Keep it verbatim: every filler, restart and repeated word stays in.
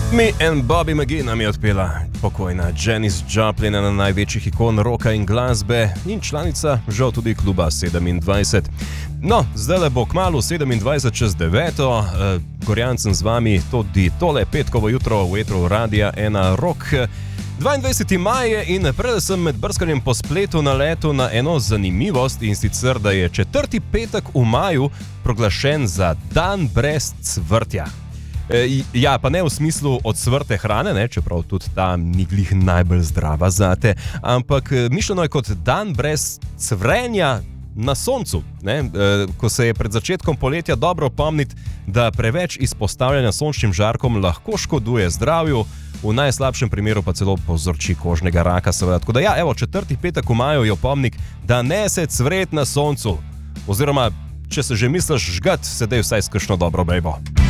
Me and Bobby McGee nam je odpela pokojna Janis Joplin, ena največjih ikon roka in glasbe in članica žal tudi kluba sedemindvajset. No, zdaj bo kmalu sedemindvajset čez deveto, eh, Gorjancem z vami tudi tole petkovo jutro v etru Radia ena Rock. dvaindvajseti maj je in prej sem med brskanjem po spletu naletel na eno zanimivost, in sicer, da je četrti petek v maju proglašen za dan brez cvrtja. E, ja, pa ne v smislu odsvrte hrane, ne, čeprav tudi ta ni glih najbolj zdrava zate, ampak mišljeno je kot dan brez cvrenja na soncu, ne, e, ko se je pred začetkom poletja dobro pomniti, da preveč izpostavljanja sončnim žarkom lahko škoduje zdravju, v najslabšem primeru pa celo povzroči kožnega raka, seveda. Tako da ja, evo, četrti petek v maju je opomnik, da ne se cvret na soncu. Oziroma, če se že misliš žgat, sedaj vsaj s kakšno dobro bejbo.